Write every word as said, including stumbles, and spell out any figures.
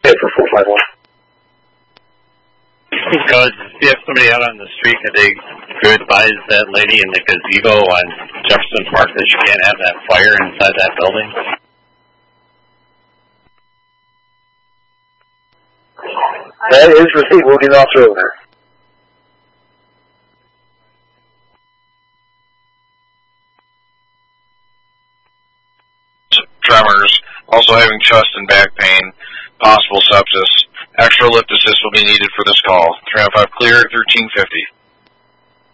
Yeah, for four five one. Because if you have somebody out on the street, could they could advise that lady in the gazebo on Jefferson Park that she can't have that fire inside that building? That is received. We'll get an officer over there. Tremors, also having chest and back pain, possible sepsis. Extra lift assist will be needed for this call. three oh five clear, thirteen fifty.